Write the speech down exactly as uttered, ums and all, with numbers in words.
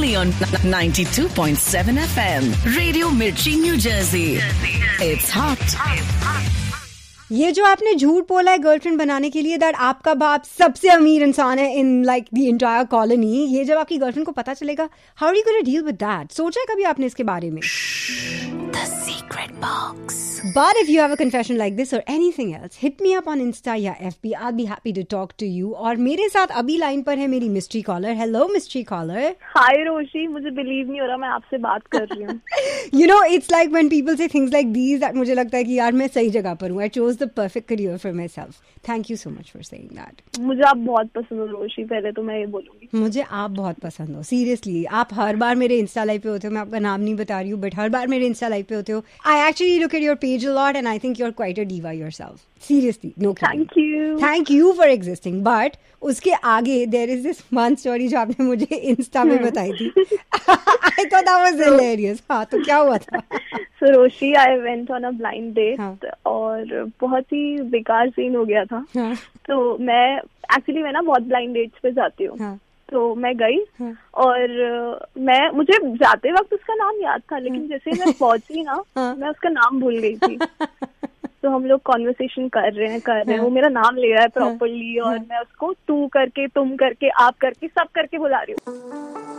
only on ninety-two point seven F M. Radio Mirchi, New Jersey. It's hot. ये जो आपने झूठ बोला है गर्लफ्रेंड बनाने के लिए दैट आपका बाप सबसे अमीर इंसान है in like the entire colony, ये जब आपकी गर्लफ्रेंड को पता चलेगा, how are you gonna deal with that? सोचा है कभी आपने इसके बारे में? The secret box. But if you have a confession like this or anything else, hit me up on Insta या F B. I'll be happy to talk to you. और मेरे साथ अभी लाइन पर है मेरी mystery collar. Hello mystery collar. हाय रोशी, मुझे believe नहीं हो रहा मैं आपसे बात कर रही हूँ. You know, it's like when people say things like these that मुझे लगता है कि यार मैं सही जगह पर हूँ. I chose the perfect career for myself. Thank you so much for saying that. मुझे आप बहुत पसंद हो रोशी, पहले तो मैं ये बोलूंगी. मुझे आप बहुत पसंद हो. सीरियसली, आप हर बार मेरे इंस्टा लाइव पे होते हो. मैं आपका नाम नहीं बता रही हूँ, बट हर बार मेरे इंस्टा लाइव पे होते हो. I actually look at your page a lot and I think you're quite a diva yourself. Seriously, no kidding. Thank you. Thank you for existing. But उसके आगे there is this one story जो आपने मुझे Insta में बताई थी. I thought that was hilarious. हाँ, तो क्या हुआ था? So Roshi, I went on a blind date. हाँ. और बहुत ही बेकार सीन हो गया था. हाँ. तो मैं एक्चुअली मैं ना बहुत ब्लाइंड डेट्स पे जाती हूँ. हाँ. तो मैं गई. हाँ. और मैं मुझे जाते वक्त उसका नाम याद था, लेकिन जैसे मैं पहुंची ना, हाँ. मैं उसका नाम भूल गई थी. तो हम लोग कॉन्वर्सेशन कर रहे हैं कर रहे हैं वो मेरा नाम ले रहा है प्रॉपरली, और मैं उसको तू करके तुम करके आप करके सब करके बुला रही हूँ.